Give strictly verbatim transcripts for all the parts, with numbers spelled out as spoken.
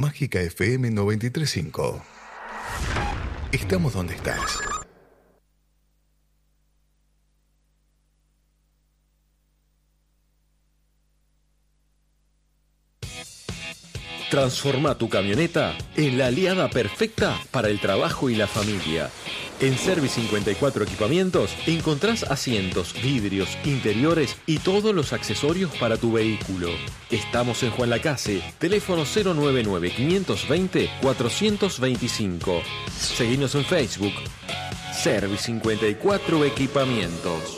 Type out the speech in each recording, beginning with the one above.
Mágica F M noventa y tres punto cinco. Estamos donde estás. Transforma tu camioneta en la aliada perfecta para el trabajo y la familia. En Service cincuenta y cuatro Equipamientos encontrás asientos, vidrios, interiores y todos los accesorios para tu vehículo. Estamos en Juan Lacase, teléfono cero nueve nueve, cinco dos cero, cuatro dos cinco. Seguinos en Facebook, Service cincuenta y cuatro Equipamientos.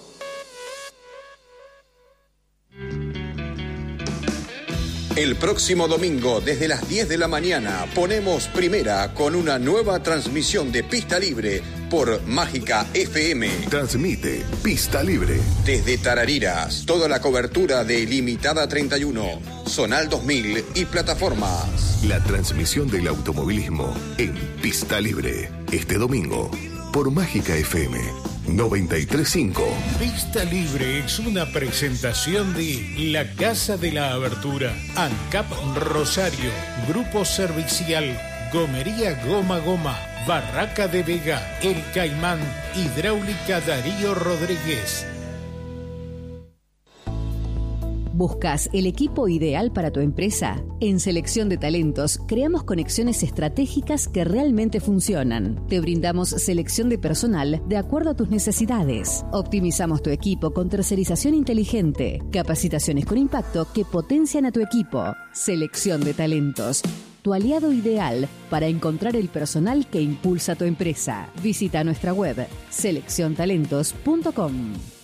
El próximo domingo, desde las diez de la mañana, ponemos primera con una nueva transmisión de Pista Libre por Mágica F M. Transmite Pista Libre. Desde Tarariras, toda la cobertura de Limitada treinta y uno, Zonal dos mil y plataformas. La transmisión del automovilismo en Pista Libre. Este domingo, por Mágica F M noventa y tres punto cinco. Pista Libre es una presentación de La Casa de la Abertura, ANCAP Rosario, Grupo Servicial, Gomería Goma Goma, Barraca de Vega, El Caimán, Hidráulica Darío Rodríguez. ¿Buscas el equipo ideal para tu empresa? En Selección de Talentos creamos conexiones estratégicas que realmente funcionan. Te brindamos selección de personal de acuerdo a tus necesidades. Optimizamos tu equipo con tercerización inteligente, capacitaciones con impacto que potencian a tu equipo. Selección de Talentos, tu aliado ideal para encontrar el personal que impulsa tu empresa. Visita nuestra web selección talentos punto com.